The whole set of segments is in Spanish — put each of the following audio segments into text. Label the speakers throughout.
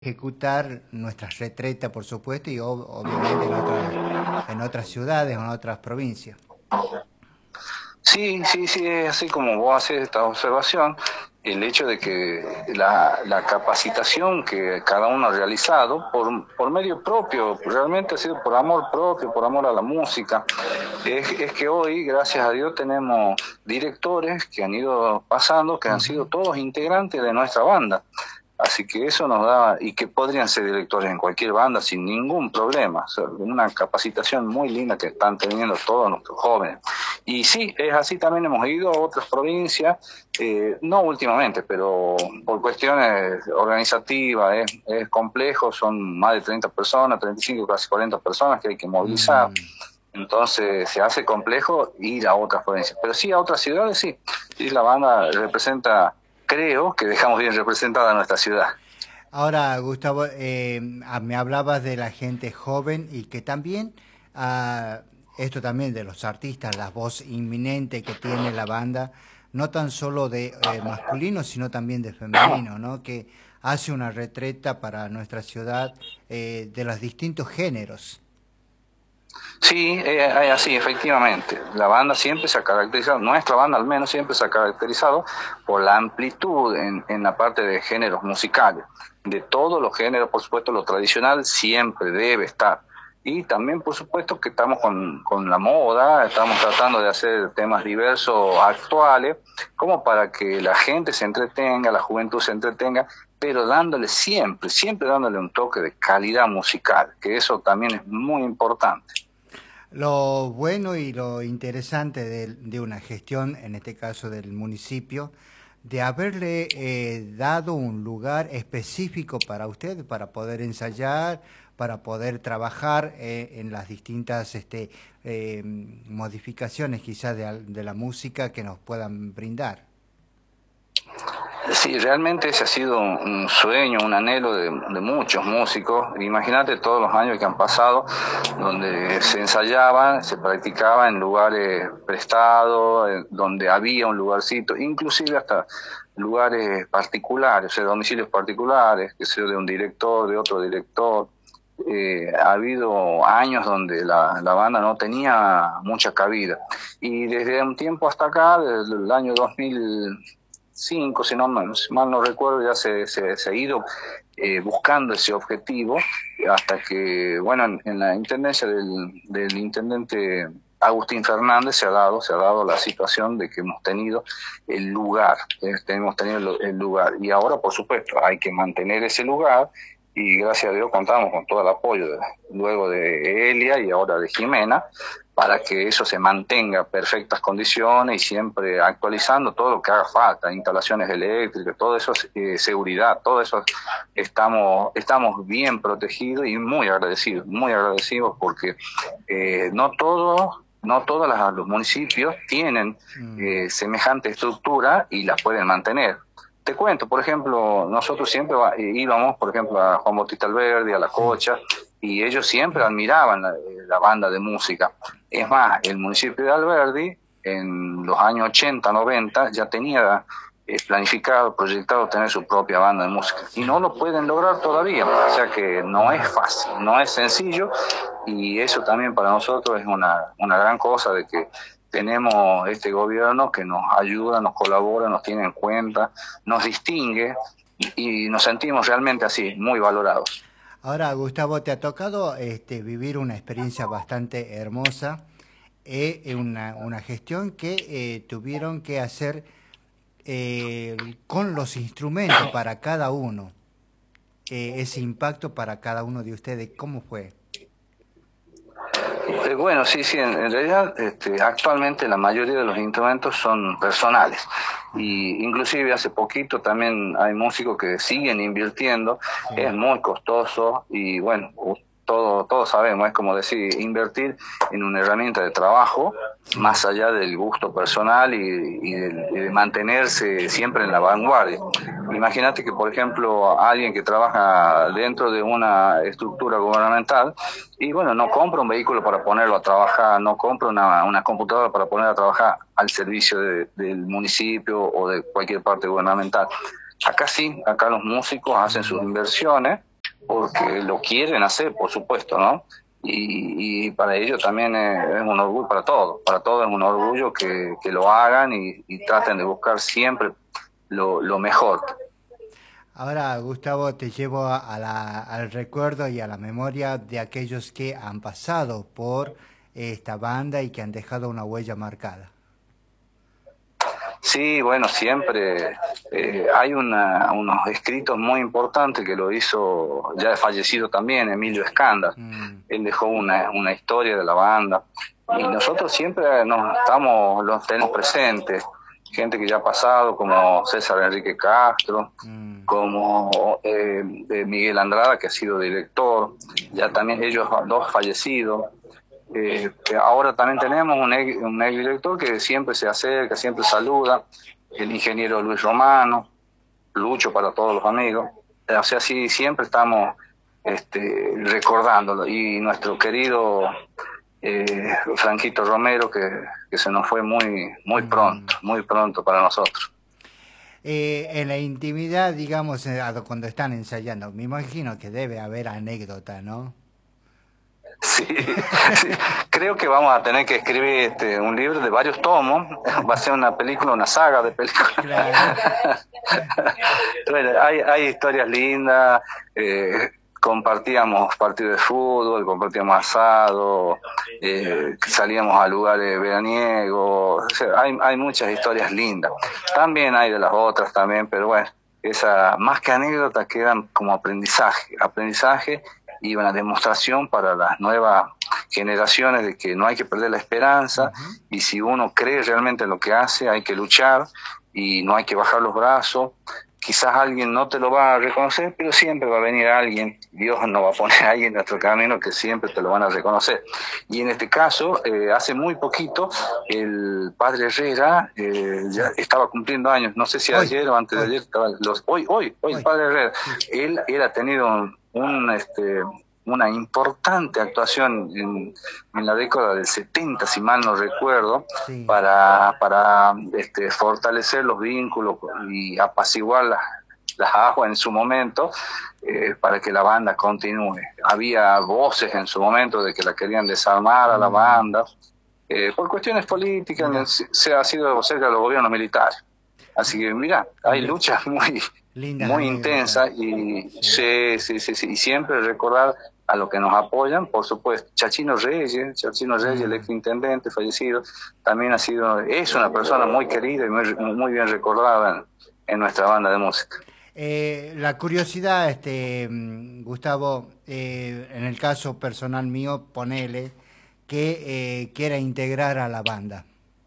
Speaker 1: ejecutar nuestras retretas, por supuesto, y obviamente en otras ciudades o en otras provincias.
Speaker 2: Sí, sí, sí, es así como vos haces esta observación, el hecho de que la capacitación que cada uno ha realizado por medio propio, realmente ha sido por amor propio, por amor a la música, es que hoy, gracias a Dios, tenemos directores que han ido pasando, que han sido
Speaker 1: Ujú.
Speaker 2: todos integrantes de nuestra banda. Así que eso nos da, y que podrían ser directores en cualquier banda sin ningún problema. O sea, una capacitación muy linda que están teniendo todos nuestros jóvenes. Y sí, es así, también hemos ido a otras provincias, no últimamente, pero por cuestiones organizativas, es complejo, son más de 30 personas, 35, casi 40 personas que hay que movilizar.
Speaker 1: Mm.
Speaker 2: Entonces se hace complejo ir a otras provincias. Pero sí, a otras ciudades sí. Sí, la banda representa, creo que dejamos bien representada nuestra ciudad.
Speaker 1: Ahora, Gustavo, me hablabas de la gente joven y que también, esto también de los artistas, la voz inminente que tiene la banda, no tan solo de masculino, sino también de femenino, ¿no? Que hace una retreta para nuestra ciudad de los distintos géneros.
Speaker 2: Sí, así, efectivamente. La banda siempre se ha caracterizado, nuestra banda al menos siempre se ha caracterizado por la amplitud en la parte de géneros musicales. De todos los géneros, por supuesto, lo tradicional siempre debe estar. Y también, por supuesto, que estamos con la moda, estamos tratando de hacer temas diversos, actuales, como para que la gente se entretenga, la juventud se entretenga, pero dándole siempre, siempre dándole un toque de calidad musical, que eso también es muy importante.
Speaker 1: Lo bueno y lo interesante de una gestión, en este caso del municipio, de haberle dado un lugar específico para usted, para poder ensayar, para poder trabajar en las distintas modificaciones quizás de la música que nos puedan brindar.
Speaker 2: Sí, realmente ese ha sido un sueño, un anhelo de muchos músicos. Imagínate todos los años que han pasado, donde se ensayaba, se practicaba en lugares prestados, donde había un lugarcito, inclusive hasta lugares particulares, o sea, domicilios particulares, que sea de un director, de otro director. Ha habido años donde la banda no tenía mucha cabida. Y desde un tiempo hasta acá, desde el año 2005, si no mal no recuerdo, ya se ha ido buscando ese objetivo, hasta que, bueno, en la intendencia del intendente Agustín Fernández se ha dado la situación de que hemos tenido el lugar, hemos tenido el lugar, y ahora, por supuesto, hay que mantener ese lugar, y gracias a Dios contamos con todo el apoyo luego de Elia y ahora de Jimena, para que eso se mantenga en perfectas condiciones y siempre actualizando todo lo que haga falta, instalaciones eléctricas, todo eso, seguridad, todo eso, estamos bien protegidos y muy agradecidos porque no todos los municipios tienen
Speaker 1: Mm.
Speaker 2: semejante estructura y la pueden mantener. Te cuento, por ejemplo, nosotros siempre íbamos, por ejemplo, a Juan Bautista Alberdi, a La
Speaker 1: Sí.
Speaker 2: Cocha, y ellos siempre admiraban la banda de música. Es más, el municipio de Alberdi, en los años 80, 90, ya tenía planificado, proyectado tener su propia banda de música. Y no
Speaker 1: Sí.
Speaker 2: lo pueden lograr todavía, o sea que no es
Speaker 1: Ujú.
Speaker 2: fácil, no es sencillo, y eso también para nosotros es una gran cosa de que tenemos este gobierno que nos ayuda, nos colabora, nos tiene en cuenta, nos distingue y nos sentimos realmente así, muy valorados.
Speaker 1: Ahora, Gustavo, te ha tocado vivir una experiencia bastante hermosa, una gestión que tuvieron que hacer con los instrumentos para cada uno. Ese impacto para cada uno de ustedes, ¿cómo fue?
Speaker 2: Bueno, sí, sí, en realidad actualmente la mayoría de los instrumentos son personales
Speaker 1: Ujú.
Speaker 2: y inclusive hace poquito también hay músicos que siguen invirtiendo, es
Speaker 1: Sí.
Speaker 2: muy costoso y bueno, todos sabemos, es como decir, invertir en una herramienta de trabajo
Speaker 1: Sí.
Speaker 2: más allá del gusto personal y de mantenerse siempre en la vanguardia. Imagínate que, por ejemplo, alguien que trabaja dentro de una estructura gubernamental y bueno, no compra un vehículo para ponerlo a trabajar, no compra una computadora para poner a trabajar al servicio del municipio o de cualquier parte gubernamental. Acá sí, acá los músicos hacen sus
Speaker 1: Mm.
Speaker 2: inversiones porque lo quieren hacer, por supuesto, ¿no? Y para ellos también es un orgullo, para todos es un orgullo que lo hagan y traten de buscar siempre lo mejor.
Speaker 1: Ahora, Gustavo, te llevo al recuerdo y a la memoria de aquellos que han pasado por esta banda y que han dejado una huella marcada.
Speaker 2: Sí, bueno, siempre hay unos escritos muy importantes que lo hizo, ya fallecido también, Emilio Escanda. Él dejó una historia de la banda y nosotros siempre los tenemos presentes. Gente que ya ha pasado, como César Enrique Castro, como Miguel Andrada, que ha sido director, ya también ellos dos fallecidos. Ahora también tenemos un ex director que siempre se acerca, siempre saluda, el ingeniero Luis Romano, Lucho para todos los amigos. O sea, sí, siempre estamos recordándolo. Y nuestro querido Franquito Romero, que se nos fue muy pronto para nosotros.
Speaker 1: En la intimidad, digamos, cuando están ensayando, me imagino que debe haber anécdota, ¿no?
Speaker 2: Sí, sí, creo que vamos a tener que escribir un libro de varios tomos, va a ser una película, una saga de películas. Claro. Bueno, hay historias lindas, compartíamos partidos de fútbol, compartíamos asado, salíamos a lugares veraniegos, o sea, hay muchas historias lindas. También hay de las otras también, pero bueno, esa más que anécdotas quedan como aprendizaje y una demostración para las nuevas generaciones de que no hay que perder la esperanza, y si uno cree realmente en lo que hace, hay que luchar y no hay que bajar los brazos. Quizás alguien no te lo va a reconocer, pero siempre va a venir alguien. Dios no va a poner a alguien en nuestro camino que siempre te lo van a reconocer. Y en este caso, hace muy poquito, el padre Herrera ya estaba cumpliendo años. No sé si ayer o antes de ayer. Hoy, el padre Herrera. Él ha tenido una importante actuación en la década del 70, si mal no recuerdo, sí, para fortalecer los vínculos y apaciguar las aguas en su momento, para que la banda continúe. Había voces en su momento de que la querían desarmar a la banda, por cuestiones políticas, se ha sido cerca de los gobiernos militares. Así que mira, hay luchas muy intensas y sí, y siempre recordar a los que nos apoyan, por supuesto. Chachino Reyes, el ex intendente fallecido, también es una persona muy querida y muy bien recordada en nuestra banda de música.
Speaker 1: La curiosidad, Gustavo, en el caso personal mío, ponele que quiera integrar a la banda.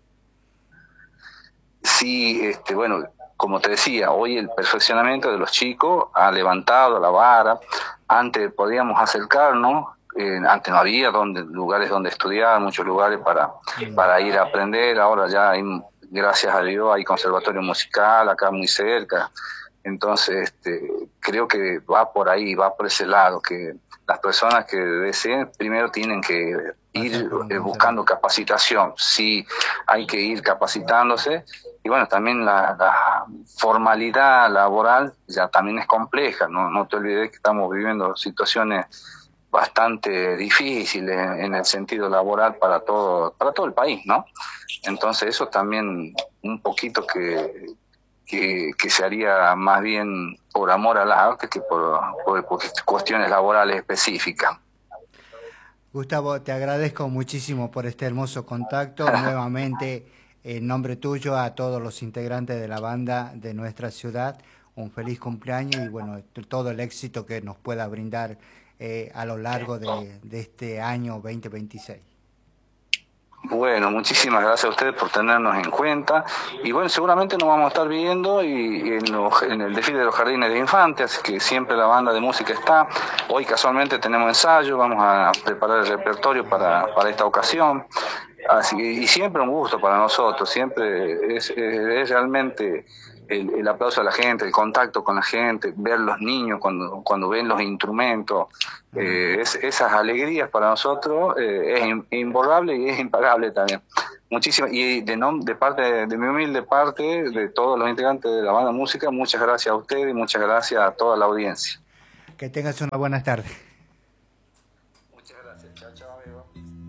Speaker 2: Sí, bueno, como te decía, hoy el perfeccionamiento de los chicos ha levantado la vara. Antes podíamos acercarnos, antes no había lugares donde estudiar, muchos lugares para ir a aprender. Ahora ya hay, gracias a Dios, hay conservatorio musical acá muy cerca. Entonces, creo que va por ahí, va por ese lado, que las personas que deseen primero tienen que ir buscando capacitación. Sí, hay que ir capacitándose. Y bueno, también la formalidad laboral ya también es compleja. No te olvides que estamos viviendo situaciones bastante difíciles en el sentido laboral para todo el país, ¿no? Entonces eso también un poquito que se haría más bien por amor al arte que por cuestiones laborales específicas.
Speaker 1: Gustavo, te agradezco muchísimo por este hermoso contacto. Nuevamente, en nombre tuyo, a todos los integrantes de la banda de nuestra ciudad, un feliz cumpleaños y bueno, todo el éxito que nos pueda brindar a lo largo de este año 2026.
Speaker 2: Bueno, muchísimas gracias a ustedes por tenernos en cuenta y bueno, seguramente nos vamos a estar viendo y en el desfile de los jardines de infantes, que siempre la banda de música está. Hoy casualmente tenemos ensayo, vamos a preparar el repertorio para esta ocasión. Así que, y siempre un gusto para nosotros, siempre es realmente el aplauso a la gente, el contacto con la gente, ver los niños cuando ven los instrumentos, esas alegrías para nosotros es imborrable y es impagable también. Muchísimas, y de parte de mi humilde parte, de todos los integrantes de la banda de música, muchas gracias a ustedes y muchas gracias a toda la audiencia.
Speaker 1: Que tengas una buena tarde.
Speaker 2: Muchas gracias. Chao, chao, amigo.